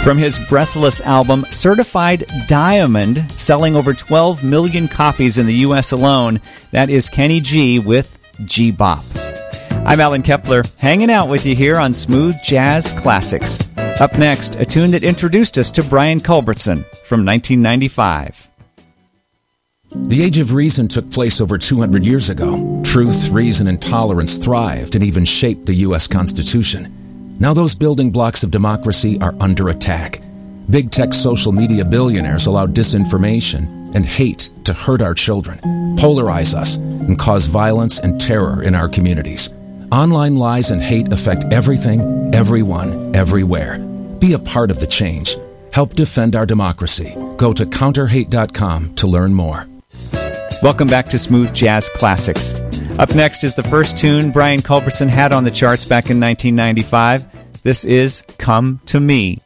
From his Breathless album, Certified Diamond, selling over 12 million copies in the U.S. alone, that is Kenny G with G-Bop. I'm Alan Kepler, hanging out with you here on Smooth Jazz Classics. Up next, a tune that introduced us to Brian Culbertson from 1995. The Age of Reason took place over 200 years ago. Truth, reason, and tolerance thrived and even shaped the U.S. Constitution. Now those building blocks of democracy are under attack. Big tech social media billionaires allow disinformation and hate to hurt our children, polarize us, and cause violence and terror in our communities. Online lies and hate affect everything, everyone, everywhere. Be a part of the change. Help defend our democracy. Go to counterhate.com to learn more. Welcome back to Smooth Jazz Classics. Up next is the first tune Brian Culbertson had on the charts back in 1995. This is Come to Me.